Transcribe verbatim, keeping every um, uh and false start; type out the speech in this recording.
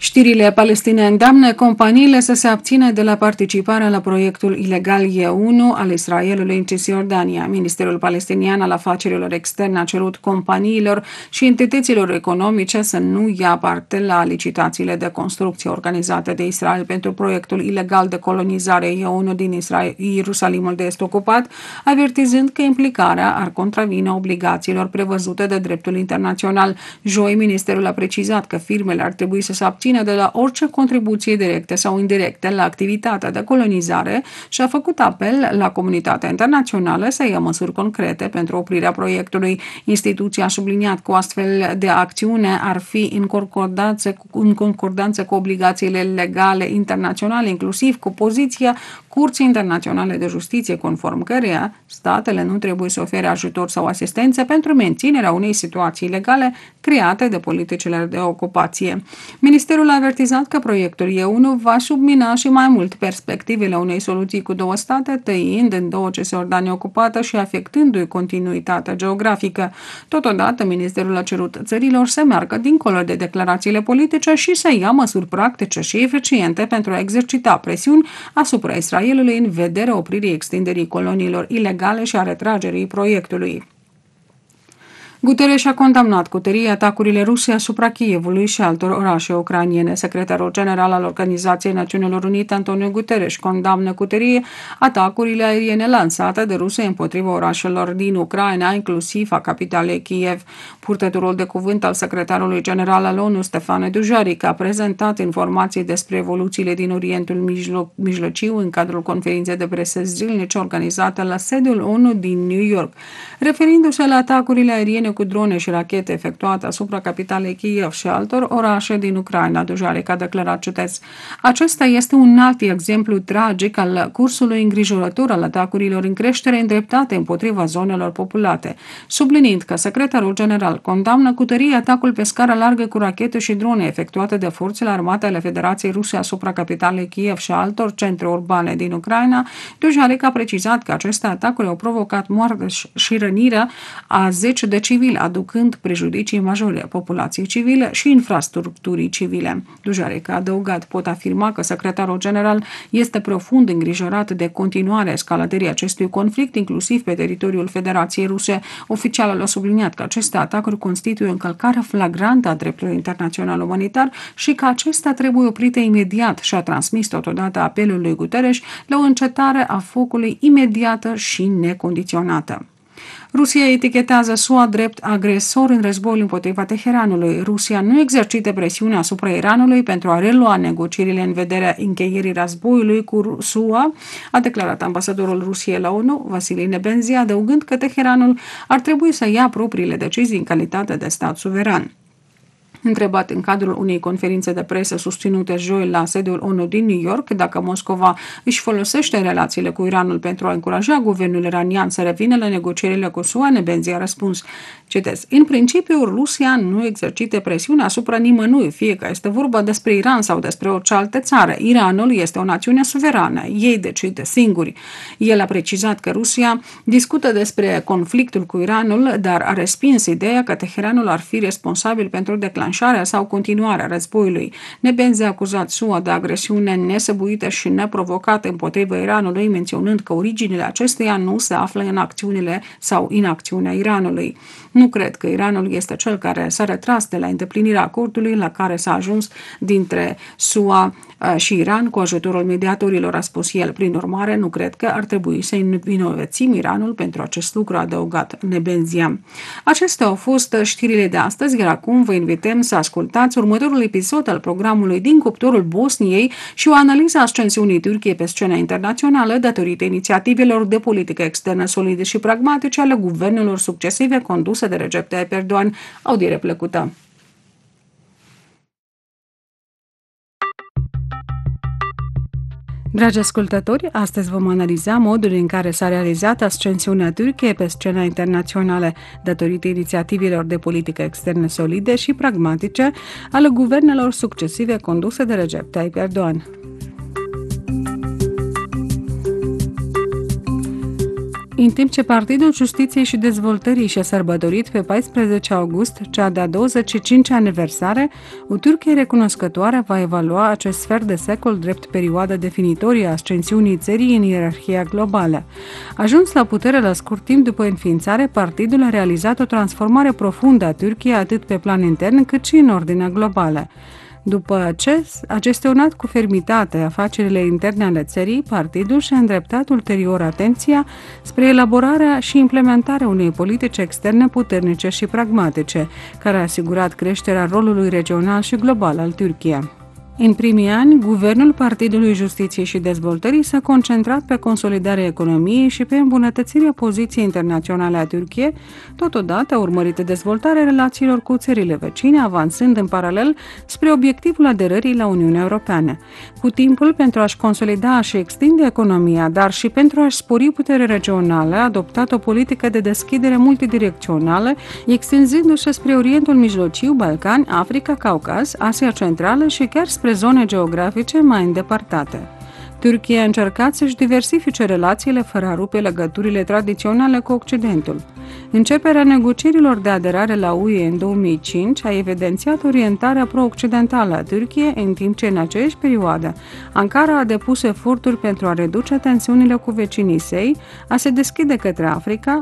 Știrile palestine îndeamnă companiile să se abțină de la participarea la proiectul ilegal E unu al Israelului în Cisjordania. Ministerul palestinian al afacerilor externe a cerut companiilor și entităților economice să nu ia parte la licitațiile de construcție organizate de Israel pentru proiectul ilegal de colonizare E unu din Israel, Ierusalimul de Est ocupat, avertizând că implicarea ar contravine obligațiilor prevăzute de dreptul internațional. Joi, ministerul a precizat că firmele ar trebui să se abțină de la orice contribuție directe sau indirecte la activitatea de colonizare și a făcut apel la comunitatea internațională să ia măsuri concrete pentru oprirea proiectului. Instituția a subliniat că o astfel de acțiune ar fi în concordanță, în concordanță cu obligațiile legale internaționale, inclusiv cu poziția Curții Internaționale de Justiție, conform căreia statele nu trebuie să ofere ajutor sau asistență pentru menținerea unei situații legale create de politicile de ocupație. Ministerul a avertizat că proiectul E unu va submina și mai mult perspectivele unei soluții cu două state, tăind în două Cisjordania ocupată și afectându-i continuitatea geografică. Totodată, ministerul a cerut țărilor să meargă dincolo de declarațiile politice și să ia măsuri practice și eficiente pentru a exercita presiuni asupra Israelului în vederea opririi extinderii coloniilor ilegale și a retragerii proiectului. Guterres a condamnat cu tărie atacurile ruse asupra Kievului și altor orașe ucrainiene. Secretarul general al Organizației Națiunilor Unite, Antonio Guterres, condamnă cu tărie atacurile aeriene lansate de Rusia împotriva orașelor din Ucraina, inclusiv a capitalei Kiev. Purtătorul de cuvânt al secretarului general al ONU, Stefan Dujarric, a prezentat informații despre evoluțiile din Orientul Mijlociu în cadrul conferinței de presă zilnice organizată la sediul ONU din New York. Referindu-se la atacurile aeriene cu drone și rachete efectuate asupra capitalei Kiev și altor orașe din Ucraina, Dujarric a declarat, citez: acesta este un alt exemplu tragic al cursului îngrijorător al atacurilor în creștere îndreptate împotriva zonelor populate, subliniind că secretarul general condamnă cu tărie atacul pe scară largă cu rachete și drone efectuate de forțele armate ale Federației Ruse asupra capitalei Kiev și altor centre urbane din Ucraina. Dujarric a precizat că aceste atacuri au provocat moarte și rănirea a zeci de civili, aducând prejudicii majore populației civile și infrastructurii civile. Dujarric a adăugat: pot afirma că secretarul general este profund îngrijorat de continuarea escaladării acestui conflict, inclusiv pe teritoriul Federației Ruse. Oficialul a subliniat că aceste atacuri constituie o încălcare flagrantă a dreptului internațional umanitar și că acestea trebuie oprite imediat și a transmis totodată apelul lui Guterres la o încetare a focului imediată și necondiționată. Rusia etichetează S U A drept agresor în războiul împotriva Teheranului. Rusia nu exercită presiune asupra Iranului pentru a relua negocierile în vederea încheierii războiului cu S U A, a declarat ambasadorul Rusiei la ONU, Vasily Nebenzia, adăugând că Teheranul ar trebui să ia propriile decizii în calitate de stat suveran. Întrebat în cadrul unei conferințe de presă susținute joi la sediul ONU din New York dacă Moscova își folosește relațiile cu Iranul pentru a încuraja guvernul iranian să revină la negocierile cu S U A, Nebenzia a răspuns, citez: în principiu, Rusia nu exercite presiune asupra nimănui, fie că este vorba despre Iran sau despre orice altă țară. Iranul este o națiune suverană, ei decid singuri. El a precizat că Rusia discută despre conflictul cu Iranul, dar a respins ideea că Teheranul ar fi responsabil pentru declanșarea sau continuarea războiului. Nebenzia a acuzat S U A de agresiune nesăbuită și neprovocată împotriva Iranului, menționând că originile acesteia nu se află în acțiunile sau inacțiunea Iranului. Nu cred că Iranul este cel care s-a retras de la îndeplinirea acordului la care s-a ajuns dintre S U A și Iran cu ajutorul mediatorilor, a spus el. Prin urmare, nu cred că ar trebui să învinovățim Iranul pentru acest lucru, a adăugat Nebenzia. Acestea au fost știrile de astăzi, iar acum vă invităm să ascultați următorul episod al programului Din cuptorul Bosniei și o analiză a ascensiunii Turciei pe scena internațională datorită inițiativelor de politică externă solide și pragmatice ale guvernelor succesive conduse de Recep Tayyip Erdogan. Audiere plăcută! Dragi ascultători, astăzi vom analiza modul în care s-a realizat ascensiunea Turciei pe scena internațională datorită inițiativelor de politică externă solide și pragmatice ale guvernelor succesive conduse de Recep Tayyip Erdogan. În timp ce Partidul Justiției și Dezvoltării și-a sărbătorit pe paisprezece august cea de-a douăzeci și cincea aniversare, o Turcie recunoscătoare va evalua acest sfert de secol drept perioada definitorie a ascensiunii țării în ierarhia globală. Ajuns la putere la scurt timp după înființare, partidul a realizat o transformare profundă a Turciei atât pe plan intern cât și în ordinea globală. După ce a gestionat cu fermitate afacerile interne ale țării, partidul și-a îndreptat ulterior atenția spre elaborarea și implementarea unei politici externe puternice și pragmatice, care a asigurat creșterea rolului regional și global al Turciei. În primii ani, guvernul Partidului Justiției și Dezvoltării s-a concentrat pe consolidarea economiei și pe îmbunătățirea poziției internaționale a Turciei, totodată a urmărit dezvoltarea relațiilor cu țările vecine, avansând în paralel spre obiectivul aderării la Uniunea Europeană. Cu timpul, pentru a-și consolida și extinde economia, dar și pentru a-și spori puterea regională, a adoptat o politică de deschidere multidirecțională, extinzându-se spre Orientul Mijlociu, Balcani, Africa, Caucaz, Asia Centrală și chiar spre zone geografice mai îndepărtate. Turcia a încercat să-și diversifice relațiile fără a rupe legăturile tradiționale cu Occidentul. Începerea negocierilor de aderare la U E în două mii cinci a evidențiat orientarea pro-occidentală a Turciei, în timp ce în aceeași perioadă Ankara a depus eforturi pentru a reduce tensiunile cu vecinii săi, a se deschide către Africa,